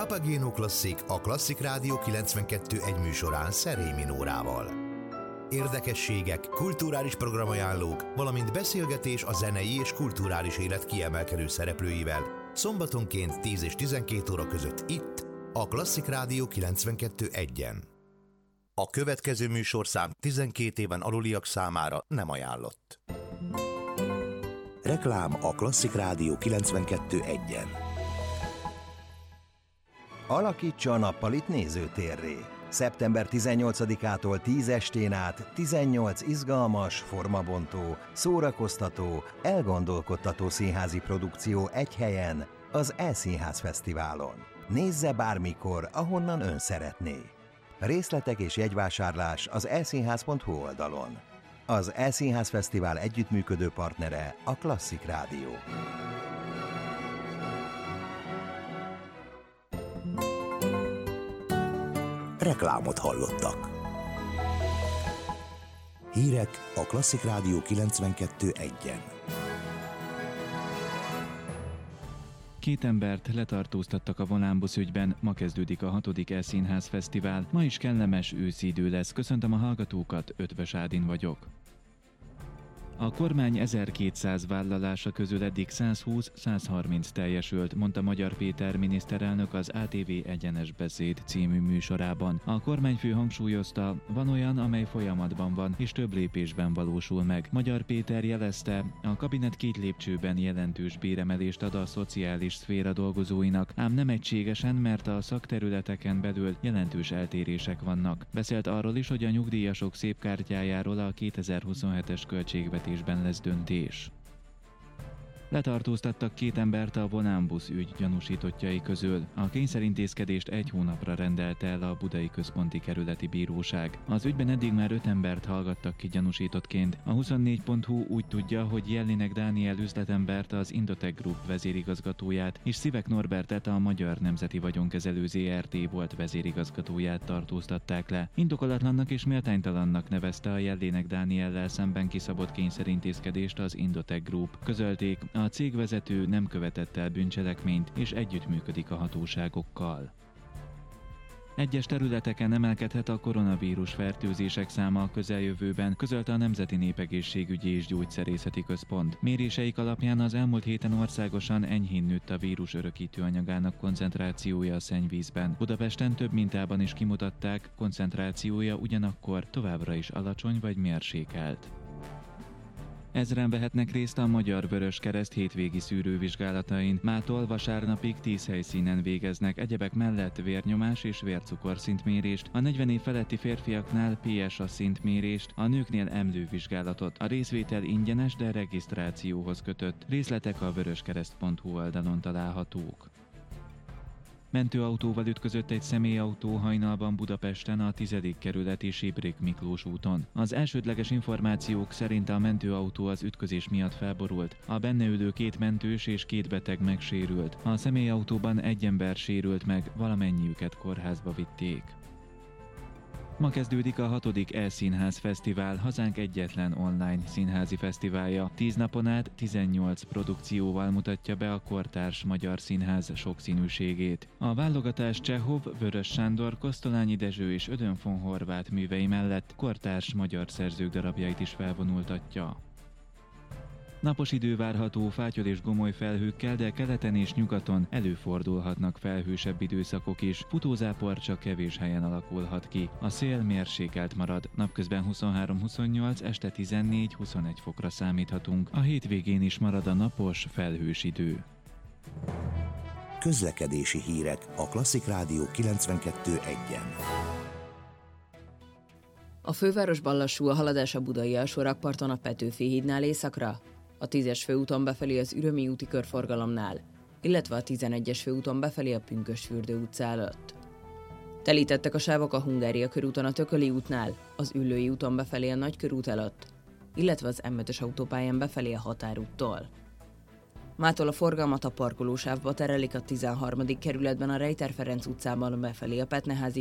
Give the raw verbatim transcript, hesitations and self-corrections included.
Papageno Klasszik a Klasszik Rádió kilencvenkettő egy műsorán Szerémy Minórával. Érdekességek, kulturális programajánlók, valamint beszélgetés a zenei és kulturális élet kiemelkedő szereplőivel szombatonként tíz és tizenkét óra között itt, a Klasszik Rádió kilencvenkettő egyen. A következő műsorszám tizenkét éven aluliak számára nem ajánlott. Reklám a Klasszik Rádió kilencvenkettő egyen. Alakítsa a nappalit nézőtérré. szeptember tizennyolcadikától tíz estén át tizennyolc izgalmas, formabontó, szórakoztató, elgondolkodtató színházi produkció egy helyen, az E-Színház Fesztiválon. Nézze bármikor, ahonnan ön szeretné. Részletek és jegyvásárlás az e színház pont hu oldalon. Az E-Színház Fesztivál együttműködő partnere a Klasszik Rádió. Reklámot hallottak. Hírek a Klasszik Rádió kilencvenkettő egyen. Két embert letartóztattak a Volánbusz ügyben, ma kezdődik a hatodik E-Színház Fesztivál. Ma is kellemes őszi idő lesz. Köszöntöm a hallgatókat, Ötvös Ádin vagyok. A kormány ezerkétszáz vállalása közül eddig százhúsz-százharminc teljesült, mondta Magyar Péter miniszterelnök az á té vé Egyenes Beszéd című műsorában. A kormányfő hangsúlyozta, van olyan, amely folyamatban van, és több lépésben valósul meg. Magyar Péter jelezte, a kabinet két lépcsőben jelentős béremelést ad a szociális szféra dolgozóinak, ám nem egységesen, mert a szakterületeken belül jelentős eltérések vannak. Beszélt arról is, hogy a nyugdíjasok szépkártyájáról a kétezer-huszonhetes költségvetés lesz döntés. Letartóztattak két embert a Volánbusz ügy gyanúsítottjai közül. A kényszerintézkedést egy hónapra rendelte el a Budai Központi Kerületi Bíróság. Az ügyben eddig már öt embert hallgattak ki gyanúsítottként. A huszonnégy pont hu úgy tudja, hogy Jellinek Dániel üzletembert, az Indotech Group vezérigazgatóját, és Szivek Norbertet, a Magyar Nemzeti Vagyonkezelő zé er té volt vezérigazgatóját tartóztatták le. Indokolatlannak és méltánytalannak nevezte a Jellinek Dániellel szemben kiszabott kényszerintézkedést az Indotech Group. Közölték, a cégvezető nem követett el bűncselekményt és együttműködik a hatóságokkal. Egyes területeken emelkedhet a koronavírus fertőzések száma a közeljövőben, közölte a Nemzeti Népegészségügyi és Gyógyszerészeti Központ. Méréseik alapján az elmúlt héten országosan enyhén nőtt a vírus örökítő anyagának koncentrációja a szennyvízben. Budapesten több mintában is kimutatták, koncentrációja ugyanakkor továbbra is alacsony vagy mérsékelt. Ezren vehetnek részt a Magyar Vöröskereszt hétvégi szűrővizsgálatain. Mától vasárnapig tíz helyszínen végeznek, egyebek mellett vérnyomás és vércukorszintmérést, a negyven év feletti férfiaknál pé es á szintmérést, a nőknél emlővizsgálatot. A részvétel ingyenes, de regisztrációhoz kötött. Részletek a vöröskereszt pont hu oldalon találhatók. Mentőautóval ütközött egy személyautó hajnalban Budapesten a tizedik kerületi Sibrik Miklós úton. Az elsődleges információk szerint a mentőautó az ütközés miatt felborult. A benne ülő két mentős és két beteg megsérült. A személyautóban egy ember sérült meg, valamennyiüket kórházba vitték. Ma kezdődik a hatodik E-Színház Fesztivál, hazánk egyetlen online színházi fesztiválja. Tíz napon át tizennyolc produkcióval mutatja be a kortárs magyar színház sokszínűségét. A válogatás Csehov, Vörös Sándor, Kosztolányi Dezső és Ödön von Horváth művei mellett kortárs magyar szerzők darabjait is felvonultatja. Napos idő várható fátyol és gomoly felhőkkel, de keleten és nyugaton előfordulhatnak felhősebb időszakok is. Futózápor csak kevés helyen alakulhat ki. A szél mérsékelt marad. Napközben huszonhárom-huszonnyolc, este tizennégy-huszonegy fokra számíthatunk. A hétvégén is marad a napos, felhős idő. Közlekedési hírek a Klasszik Rádió kilencvenkettő egyen. A fővárosban lassú a haladás a budai alsórakparton a Petőfi hídnál északra, a tízes főúton befelé az Ürömi úti körforgalomnál, illetve a tizenegyes főúton befelé a Pünkösdfürdő utca előtt. Telítettek a sávok a Hungária körúton a Tököli útnál, az Üllői úton befelé a Nagykörút előtt, illetve az em ötös autópályán befelé a Határúttól. Mától a forgalmat a parkolósávba terelik a tizenharmadik kerületben a Rejter Ferenc utcában befelé a Petneházi